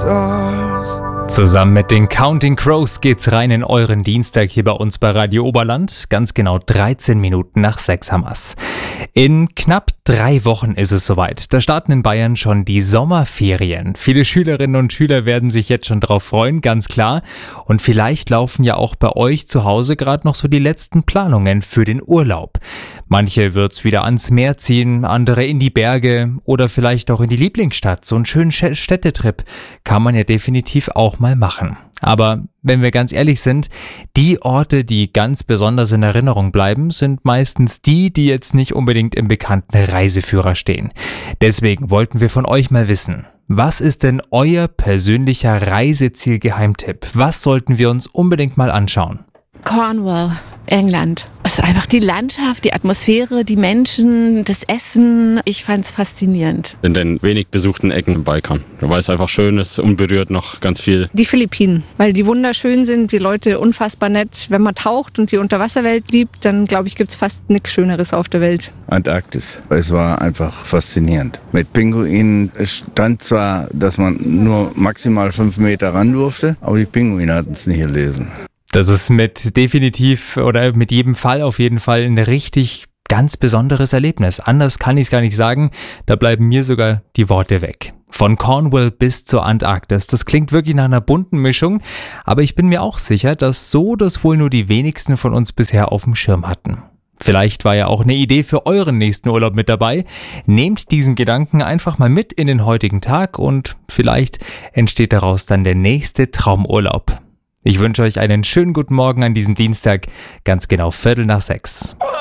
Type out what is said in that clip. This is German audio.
stars. Zusammen mit den Counting Crows geht's rein in euren Dienstag hier bei uns bei Radio Oberland. Ganz genau 13 Minuten nach 6 haben wir's. In knapp 3 Wochen ist es soweit. Da starten in Bayern schon die Sommerferien. Viele Schülerinnen und Schüler werden sich jetzt schon drauf freuen, ganz klar. Und vielleicht laufen ja auch bei euch zu Hause gerade noch so die letzten Planungen für den Urlaub. Manche wird's wieder ans Meer ziehen, andere in die Berge oder vielleicht auch in die Lieblingsstadt. So einen schönen Städtetrip kann man ja definitiv auch mal machen. Aber wenn wir ganz ehrlich sind, die Orte, die ganz besonders in Erinnerung bleiben, sind meistens die jetzt nicht unbedingt im bekannten Reiseführer stehen. Deswegen wollten wir von euch mal wissen, was ist denn euer persönlicher Reiseziel-Geheimtipp? Was sollten wir uns unbedingt mal anschauen? Cornwall, England. Es ist einfach die Landschaft, die Atmosphäre, die Menschen, das Essen. Ich fand es faszinierend. In den wenig besuchten Ecken im Balkan. Weil es einfach schön ist, unberührt noch ganz viel. Die Philippinen, weil die wunderschön sind, die Leute unfassbar nett. Wenn man taucht und die Unterwasserwelt liebt, dann glaube ich, gibt es fast nichts Schöneres auf der Welt. Antarktis. Es war einfach faszinierend. Mit Pinguinen. Es stand zwar, dass man nur maximal 5 Meter ran durfte, aber die Pinguine hatten es nicht gelesen. Das ist mit jedem Fall auf jeden Fall ein richtig ganz besonderes Erlebnis. Anders kann ich es gar nicht sagen. Da bleiben mir sogar die Worte weg. Von Cornwall bis zur Antarktis. Das klingt wirklich nach einer bunten Mischung. Aber ich bin mir auch sicher, dass das wohl nur die wenigsten von uns bisher auf dem Schirm hatten. Vielleicht war ja auch eine Idee für euren nächsten Urlaub mit dabei. Nehmt diesen Gedanken einfach mal mit in den heutigen Tag und vielleicht entsteht daraus dann der nächste Traumurlaub. Ich wünsche euch einen schönen guten Morgen an diesem Dienstag, ganz genau 5:45.